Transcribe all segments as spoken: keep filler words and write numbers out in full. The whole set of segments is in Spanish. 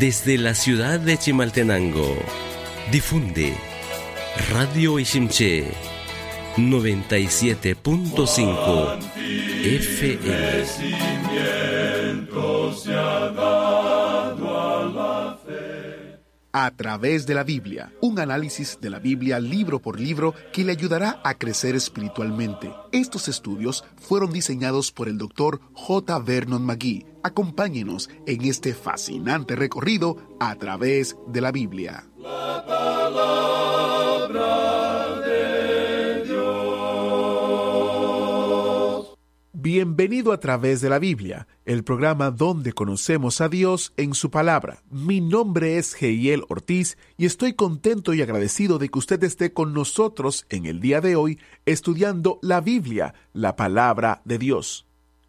Desde la ciudad de Chimaltenango, difunde Radio Iximché noventa y siete punto cinco F M. A través de la Biblia, un análisis de la Biblia libro por libro que le ayudará a crecer espiritualmente. Estos estudios fueron diseñados por el doctor J. Vernon McGee. Acompáñenos en este fascinante recorrido a través de la Biblia. La palabra de Dios. Bienvenido a través de la Biblia, el programa donde conocemos a Dios en su palabra. Mi nombre es Heiel Ortiz y estoy contento y agradecido de que usted esté con nosotros en el día de hoy estudiando la Biblia, la palabra de Dios.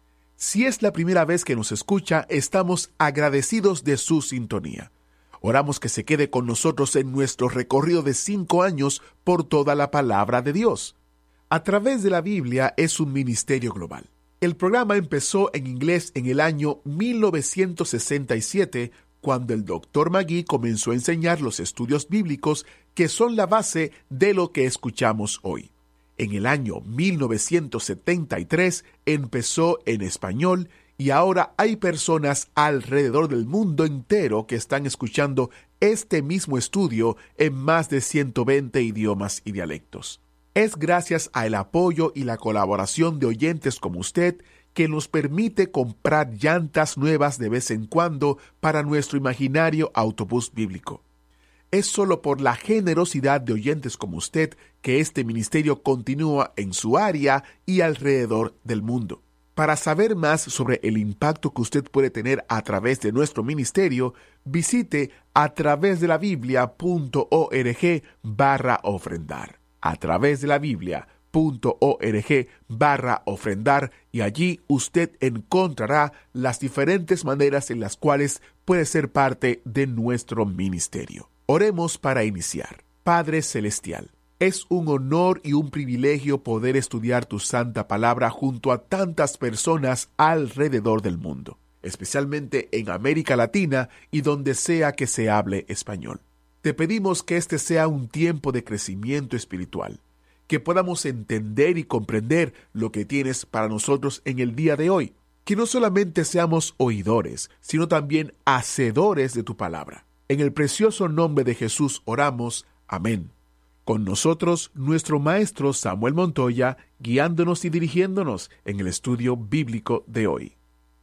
Si es la primera vez que nos escucha, estamos agradecidos de su sintonía. Oramos que se quede con nosotros en nuestro recorrido de cinco años por toda la palabra de Dios. A través de la Biblia es un ministerio global. El programa empezó en inglés en el año mil novecientos sesenta y siete, cuando el doctor McGee comenzó a enseñar los estudios bíblicos que son la base de lo que escuchamos hoy. En el año mil novecientos setenta y tres empezó en español y ahora hay personas alrededor del mundo entero que están escuchando este mismo estudio en más de ciento veinte idiomas y dialectos. Es gracias al apoyo y la colaboración de oyentes como usted que nos permite comprar llantas nuevas de vez en cuando para nuestro imaginario autobús bíblico. Es solo por la generosidad de oyentes como usted que este ministerio continúa en su área y alrededor del mundo. Para saber más sobre el impacto que usted puede tener a través de nuestro ministerio, visite a través de la biblia punto org barra ofrendar. A través de la biblia punto org barra ofrendar y allí usted encontrará las diferentes maneras en las cuales puede ser parte de nuestro ministerio. Oremos para iniciar. Padre Celestial, es un honor y un privilegio poder estudiar tu santa palabra junto a tantas personas alrededor del mundo, especialmente en América Latina y donde sea que se hable español. Te pedimos que este sea un tiempo de crecimiento espiritual, que podamos entender y comprender lo que tienes para nosotros en el día de hoy, que no solamente seamos oidores, sino también hacedores de tu palabra. En el precioso nombre de Jesús oramos. Amén. Con nosotros, nuestro maestro Samuel Montoya, guiándonos y dirigiéndonos en el estudio bíblico de hoy.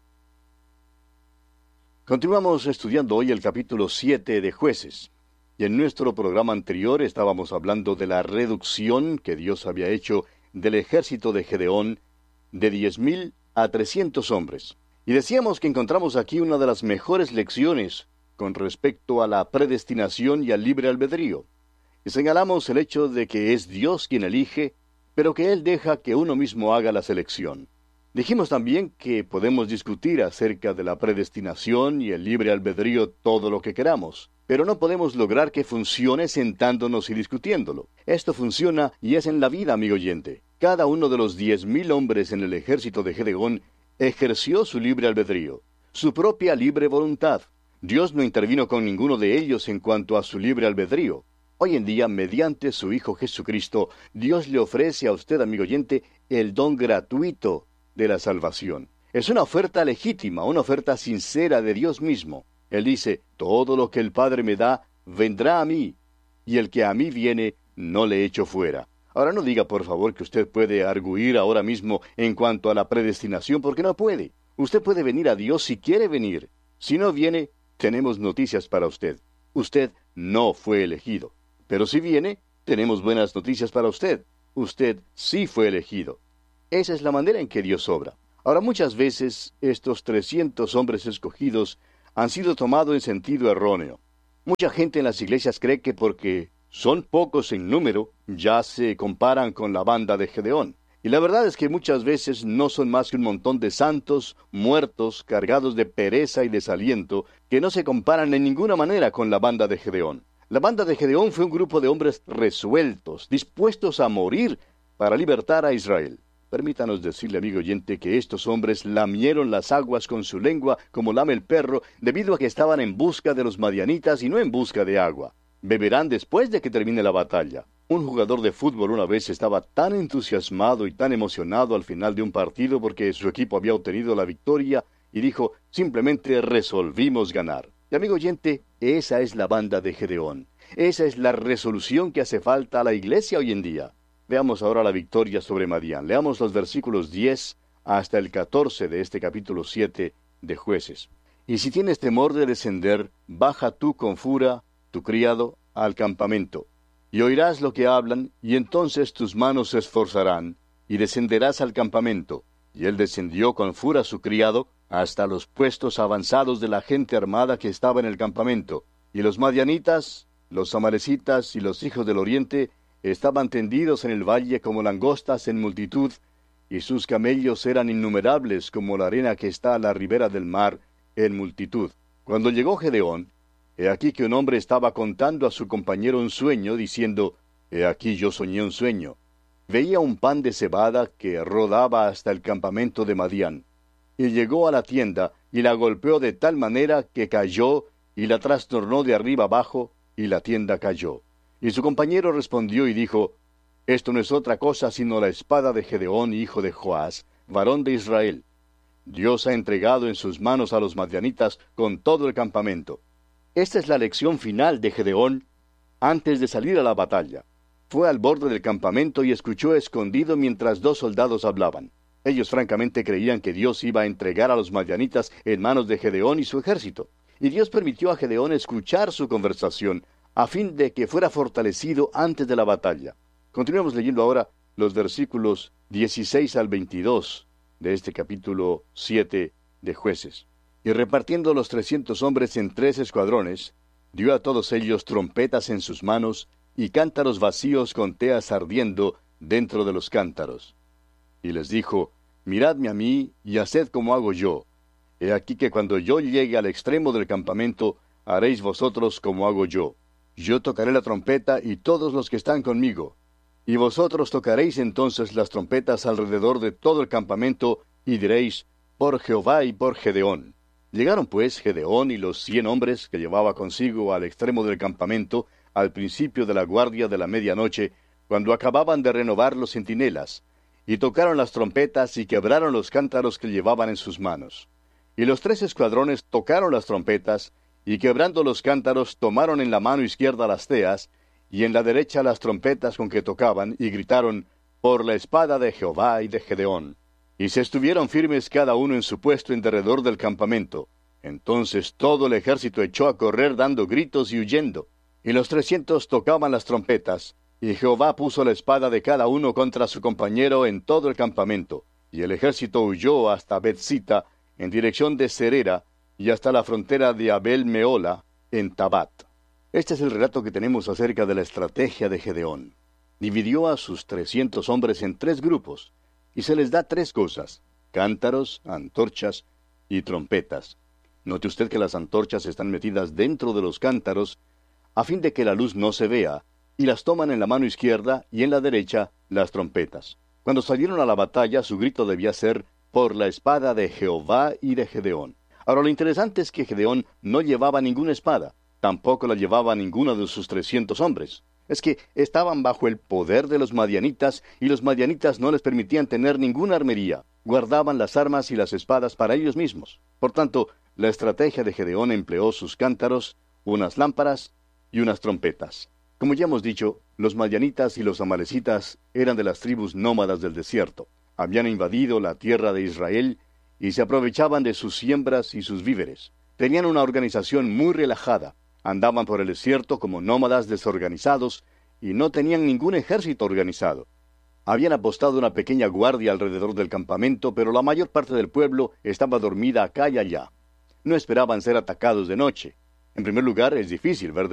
Continuamos estudiando hoy el capítulo siete de Jueces. Y en nuestro programa anterior estábamos hablando de la reducción que Dios había hecho del ejército de Gedeón de diez mil a trescientos hombres. Y decíamos que encontramos aquí una de las mejores lecciones con respecto a la predestinación y al libre albedrío. Y señalamos el hecho de que es Dios quien elige, pero que Él deja que uno mismo haga la selección. Dijimos también que podemos discutir acerca de la predestinación y el libre albedrío todo lo que queramos, pero no podemos lograr que funcione sentándonos y discutiéndolo. Esto funciona y es en la vida, amigo oyente. Cada uno de los diez mil hombres en el ejército de Gedeón ejerció su libre albedrío, su propia libre voluntad. Dios no intervino con ninguno de ellos en cuanto a su libre albedrío. Hoy en día, mediante su Hijo Jesucristo, Dios le ofrece a usted, amigo oyente, el don gratuito de la salvación. Es una oferta legítima, una oferta sincera de Dios mismo. Él dice, todo lo que el Padre me da, vendrá a mí, y el que a mí viene, no le echo fuera. Ahora no diga, por favor, que usted puede arguir ahora mismo en cuanto a la predestinación, porque no puede. Usted puede venir a Dios si quiere venir. Si no viene, tenemos noticias para usted. Usted no fue elegido. Pero si viene, tenemos buenas noticias para usted. Usted sí fue elegido. Esa es la manera en que Dios obra. Ahora, muchas veces, estos trescientos hombres escogidos han sido tomados en sentido erróneo. Mucha gente en las iglesias cree que porque son pocos en número, ya se comparan con la banda de Gedeón. Y la verdad es que muchas veces no son más que un montón de santos, muertos, cargados de pereza y desaliento, que no se comparan en ninguna manera con la banda de Gedeón. La banda de Gedeón fue un grupo de hombres resueltos, dispuestos a morir para libertar a Israel. Permítanos decirle, amigo oyente, que estos hombres lamieron las aguas con su lengua como lame el perro, debido a que estaban en busca de los madianitas y no en busca de agua. Beberán después de que termine la batalla. Un jugador de fútbol una vez estaba tan entusiasmado y tan emocionado al final de un partido porque su equipo había obtenido la victoria y dijo, simplemente resolvimos ganar. Y amigo oyente, esa es la banda de Gedeón. Esa es la resolución que hace falta a la iglesia hoy en día. Veamos ahora la victoria sobre Madián. Leamos los versículos diez hasta el catorce de este capítulo siete de Jueces. Y si tienes temor de descender, baja tú con Fura, tu criado, al campamento. Y oirás lo que hablan, y entonces tus manos se esforzarán, y descenderás al campamento. Y él descendió con Fura su criado, hasta los puestos avanzados de la gente armada que estaba en el campamento. Y los madianitas, los amalecitas y los hijos del oriente estaban tendidos en el valle como langostas en multitud, y sus camellos eran innumerables como la arena que está a la ribera del mar en multitud. Cuando llegó Gedeón, he aquí que un hombre estaba contando a su compañero un sueño, diciendo, he aquí yo soñé un sueño. Veía un pan de cebada que rodaba hasta el campamento de Madián, y llegó a la tienda, y la golpeó de tal manera que cayó, y la trastornó de arriba abajo, y la tienda cayó. Y su compañero respondió y dijo, esto no es otra cosa sino la espada de Gedeón, hijo de Joás, varón de Israel. Dios ha entregado en sus manos a los madianitas con todo el campamento. Esta es la lección final de Gedeón antes de salir a la batalla. Fue al borde del campamento y escuchó escondido mientras dos soldados hablaban. Ellos francamente creían que Dios iba a entregar a los madianitas en manos de Gedeón y su ejército. Y Dios permitió a Gedeón escuchar su conversación, a fin de que fuera fortalecido antes de la batalla. Continuemos leyendo ahora los versículos dieciséis al veintidós de este capítulo siete de Jueces. Y repartiendo los trescientos hombres en tres escuadrones, dio a todos ellos trompetas en sus manos y cántaros vacíos con teas ardiendo dentro de los cántaros. Y les dijo, miradme a mí y haced como hago yo. He aquí que cuando yo llegue al extremo del campamento, haréis vosotros como hago yo. Yo tocaré la trompeta y todos los que están conmigo. Y vosotros tocaréis entonces las trompetas alrededor de todo el campamento, y diréis, por Jehová y por Gedeón. Llegaron pues Gedeón y los cien hombres que llevaba consigo al extremo del campamento, al principio de la guardia de la medianoche, cuando acababan de renovar los centinelas, y tocaron las trompetas y quebraron los cántaros que llevaban en sus manos. Y los tres escuadrones tocaron las trompetas, y quebrando los cántaros tomaron en la mano izquierda las teas, y en la derecha las trompetas con que tocaban, y gritaron, por la espada de Jehová y de Gedeón. Y se estuvieron firmes cada uno en su puesto en derredor del campamento. Entonces todo el ejército echó a correr dando gritos y huyendo. Y los trescientos tocaban las trompetas, y Jehová puso la espada de cada uno contra su compañero en todo el campamento. Y el ejército huyó hasta Betzita, en dirección de Serera, y hasta la frontera de Abel Meola, en Tabat. Este es el relato que tenemos acerca de la estrategia de Gedeón. Dividió a sus trescientos hombres en tres grupos, y se les da tres cosas: cántaros, antorchas y trompetas. Note usted que las antorchas están metidas dentro de los cántaros, a fin de que la luz no se vea, y las toman en la mano izquierda y en la derecha las trompetas. Cuando salieron a la batalla, su grito debía ser, por la espada de Jehová y de Gedeón. Ahora, lo interesante es que Gedeón no llevaba ninguna espada, tampoco la llevaba ninguno de sus trescientos hombres. Es que estaban bajo el poder de los madianitas, y los madianitas no les permitían tener ninguna armería. Guardaban las armas y las espadas para ellos mismos. Por tanto, la estrategia de Gedeón empleó sus cántaros, unas lámparas y unas trompetas. Como ya hemos dicho, los madianitas y los amalecitas eran de las tribus nómadas del desierto. Habían invadido la tierra de Israel y se aprovechaban de sus siembras y sus víveres. Tenían una organización muy relajada. Andaban por el desierto como nómadas desorganizados y no tenían ningún ejército organizado. Habían apostado una pequeña guardia alrededor del campamento, pero la mayor parte del pueblo estaba dormida acá y allá. No esperaban ser atacados de noche. En primer lugar, es difícil ver